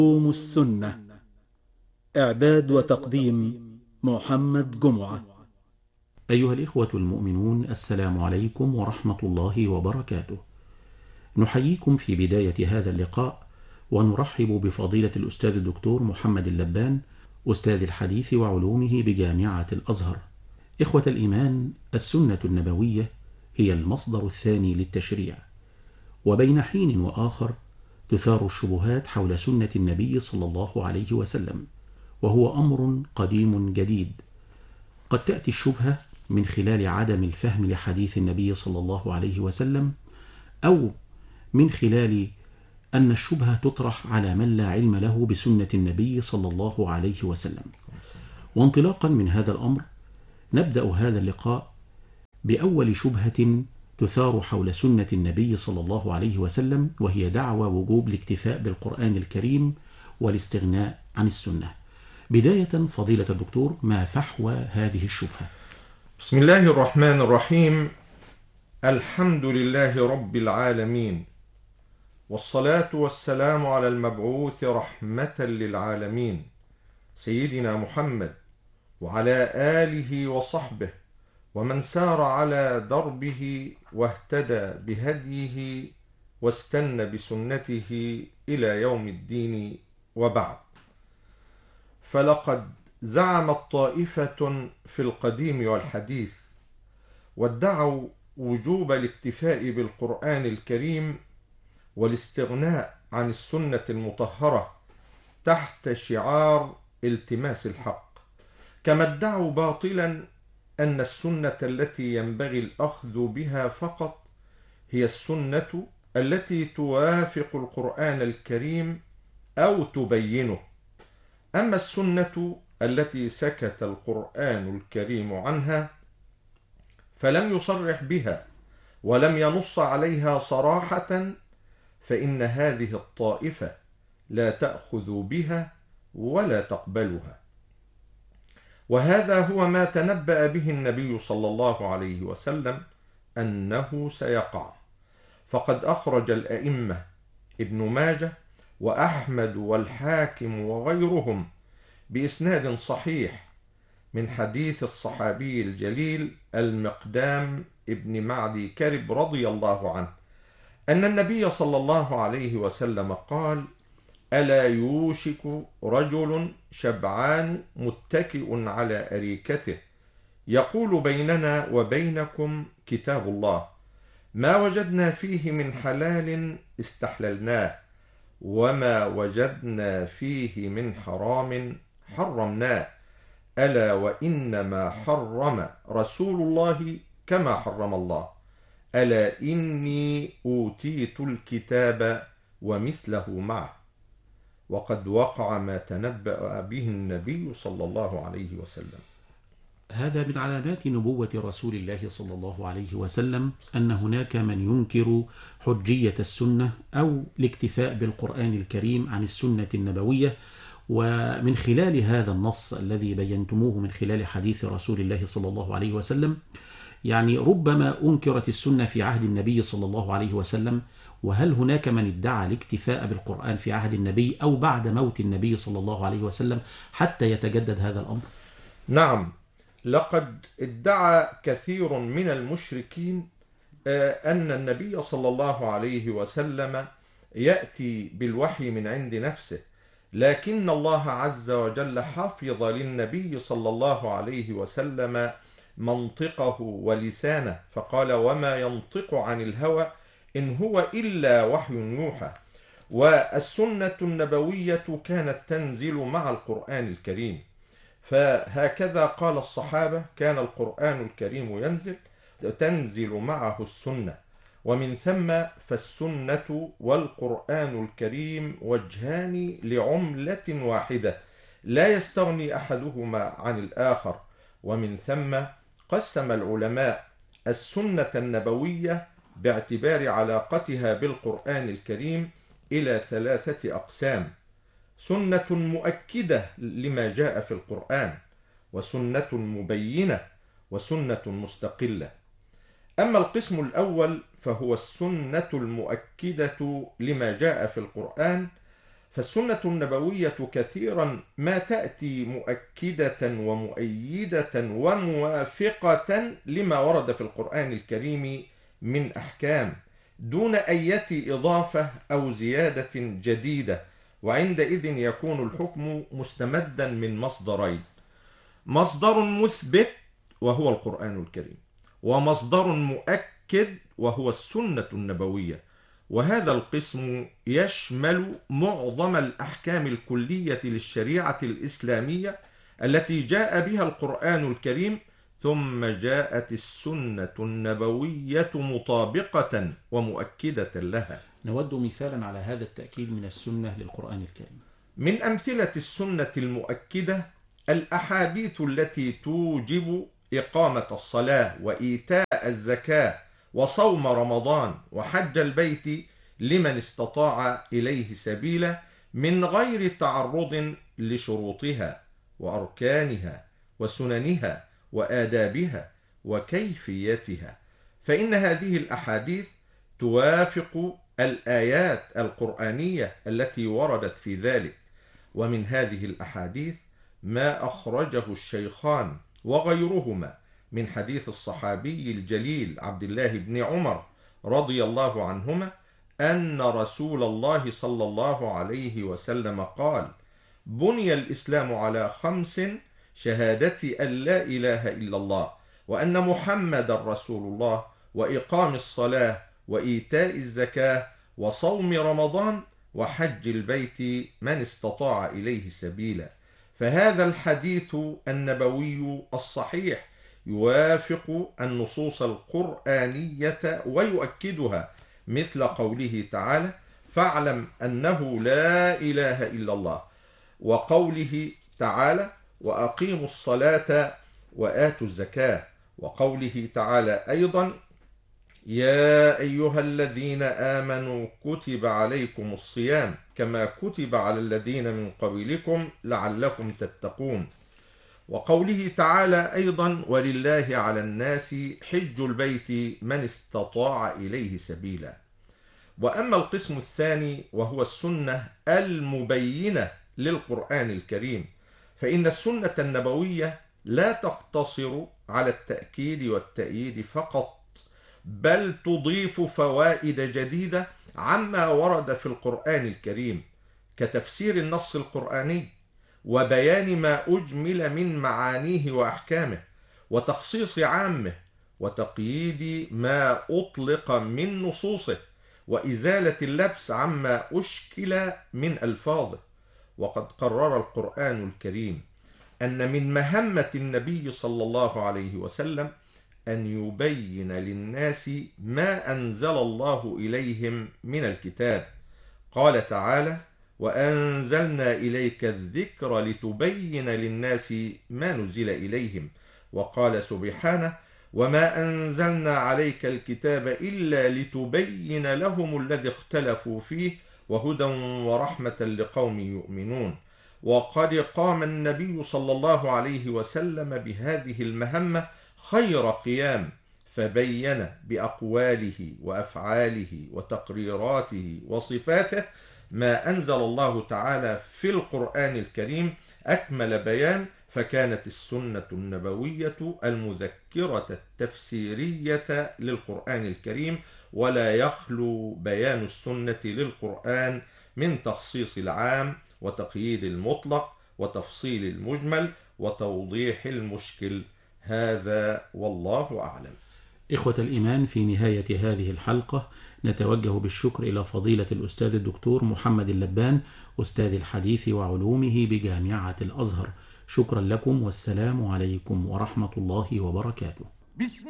علوم السنة. إعداد وتقديم محمد جمعة. أيها الإخوة المؤمنون، السلام عليكم ورحمة الله وبركاته. نحييكم في بداية هذا اللقاء ونرحب بفضيلة الأستاذ الدكتور محمد اللبان، أستاذ الحديث وعلومه بجامعة الأزهر. إخوة الإيمان، السنة النبوية هي المصدر الثاني للتشريع، وبين حين وآخر تثار الشبهات حول سنة النبي صلى الله عليه وسلم، وهو أمر قديم جديد. قد تأتي الشبهة من خلال عدم الفهم لحديث النبي صلى الله عليه وسلم، أو من خلال أن الشبهة تطرح على من لا علم له بسنة النبي صلى الله عليه وسلم. وانطلاقا من هذا الأمر نبدأ هذا اللقاء بأول شبهة تثار حول سنة النبي صلى الله عليه وسلم، وهي دعوى وجوب الاكتفاء بالقرآن الكريم والاستغناء عن السنة. بداية فضيلة الدكتور، ما فحوى هذه الشبهة؟ بسم الله الرحمن الرحيم. الحمد لله رب العالمين، والصلاة والسلام على المبعوث رحمة للعالمين سيدنا محمد، وعلى آله وصحبه ومن سار على دربه واهتدى بهديه واستنى بسنته إلى يوم الدين، وبعد. فلقد زعمت طائفة في القديم والحديث وادعوا وجوب الاكتفاء بالقرآن الكريم والاستغناء عن السنة المطهرة تحت شعار التماس الحق، كما ادعوا باطلا أن السنة التي ينبغي الأخذ بها فقط هي السنة التي توافق القرآن الكريم أو تبينه، أما السنة التي سكت القرآن الكريم عنها فلم يصرح بها ولم ينص عليها صراحة، فإن هذه الطائفة لا تأخذ بها ولا تقبلها. وهذا هو ما تنبأ به النبي صلى الله عليه وسلم أنه سيقع، فقد أخرج الأئمة ابن ماجه وأحمد والحاكم وغيرهم بإسناد صحيح من حديث الصحابي الجليل المقدام ابن معدي كرب رضي الله عنه أن النبي صلى الله عليه وسلم قال: ألا يوشك رجل شبعان متكئ على أريكته يقول بيننا وبينكم كتاب الله، ما وجدنا فيه من حلال استحللناه، وما وجدنا فيه من حرام حرمناه، ألا وإنما حرم رسول الله كما حرم الله، ألا إني أوتيت الكتاب ومثله معه. وقد وقع ما تنبأ به النبي صلى الله عليه وسلم. هذا من علامات نبوة رسول الله صلى الله عليه وسلم أن هناك من ينكر حجية السنة أو الاكتفاء بالقرآن الكريم عن السنة النبوية. ومن خلال هذا النص الذي بينتموه من خلال حديث رسول الله صلى الله عليه وسلم، يعني ربما أنكرت السنة في عهد النبي صلى الله عليه وسلم، وهل هناك من ادعى الاكتفاء بالقرآن في عهد النبي أو بعد موت النبي صلى الله عليه وسلم حتى يتجدد هذا الأمر؟ نعم، لقد ادعى كثير من المشركين أن النبي صلى الله عليه وسلم يأتي بالوحي من عند نفسه، لكن الله عز وجل حفظ للنبي صلى الله عليه وسلم منطقه ولسانه، فقال: وما ينطق عن الهوى إن هو إلا وحي يوحى. والسنة النبوية كانت تنزل مع القرآن الكريم، فهكذا قال الصحابة: كان القرآن الكريم تنزل معه السنة، ومن ثم فالسنة والقرآن الكريم وجهان لعملة واحدة لا يستغني أحدهما عن الآخر. ومن ثم قسم العلماء السنة النبوية باعتبار علاقتها بالقرآن الكريم إلى 3 أقسام: سنة مؤكدة لما جاء في القرآن، وسنة مبينة، وسنة مستقلة. أما القسم الأول فهو السنة المؤكدة لما جاء في القرآن، فالسنة النبوية كثيرا ما تأتي مؤكدة ومؤيدة وموافقة لما ورد في القرآن الكريم من أحكام دون أي إضافة أو زيادة جديدة، وعندئذ يكون الحكم مستمدا من مصدرين: مصدر مثبت وهو القرآن الكريم، ومصدر مؤكد وهو السنة النبوية. وهذا القسم يشمل معظم الأحكام الكلية للشريعة الإسلامية التي جاء بها القرآن الكريم، ثم جاءت السنة النبوية مطابقة ومؤكدة لها. نود مثالا على هذا التأكيد من السنة للقرآن الكريم. من أمثلة السنة المؤكدة الأحاديث التي توجب إقامة الصلاة وإيتاء الزكاة وصوم رمضان وحج البيت لمن استطاع إليه سبيلا، من غير تعرض لشروطها وأركانها وسننها وآدابها وكيفيتها، فإن هذه الأحاديث توافق الآيات القرآنية التي وردت في ذلك. ومن هذه الأحاديث ما أخرجه الشيخان وغيرهما من حديث الصحابي الجليل عبد الله بن عمر رضي الله عنهما أن رسول الله صلى الله عليه وسلم قال: بني الإسلام على 5: شهادة أن لا إله إلا الله وأن محمد رسول الله، وإقام الصلاة، وإيتاء الزكاة، وصوم رمضان، وحج البيت من استطاع إليه سبيلا. فهذا الحديث النبوي الصحيح يوافق النصوص القرآنية ويؤكدها، مثل قوله تعالى: فاعلم أنه لا إله إلا الله، وقوله تعالى: وأقيموا الصلاة وآتوا الزكاة، وقوله تعالى أيضا: يا أيها الذين آمنوا كتب عليكم الصيام كما كتب على الذين من قبلكم لعلكم تتقون، وقوله تعالى أيضا: ولله على الناس حج البيت من استطاع إليه سبيلا. وأما القسم الثاني وهو السنة المبينة للقرآن الكريم، فإن السنة النبوية لا تقتصر على التأكيد والتأييد فقط، بل تضيف فوائد جديدة عما ورد في القرآن الكريم، كتفسير النص القرآني وبيان ما أجمل من معانيه وأحكامه، وتخصيص عامه، وتقييد ما أطلق من نصوصه، وإزالة اللبس عما أشكل من ألفاظه. وقد قرر القرآن الكريم أن من مهمة النبي صلى الله عليه وسلم أن يبين للناس ما أنزل الله إليهم من الكتاب. قال تعالى: وأنزلنا إليك الذكر لتبين للناس ما نزل إليهم. وقال سبحانه: وما أنزلنا عليك الكتاب إلا لتبين لهم الذي اختلفوا فيه وهدى ورحمة لقوم يؤمنون. وقد قام النبي صلى الله عليه وسلم بهذه المهمة خير قيام، فبين بأقواله وأفعاله وتقريراته وصفاته ما أنزل الله تعالى في القرآن الكريم أكمل بيان، فكانت السنة النبوية المذكرة التفسيرية للقرآن الكريم، ولا يخلو بيان السنة للقرآن من تخصيص العام وتقييد المطلق وتفصيل المجمل وتوضيح المشكل. هذا والله أعلم. إخوة الإيمان، في نهاية هذه الحلقة نتوجه بالشكر إلى فضيلة الأستاذ الدكتور محمد اللبان، أستاذ الحديث وعلومه بجامعة الأزهر. شكرا لكم، والسلام عليكم ورحمة الله وبركاته.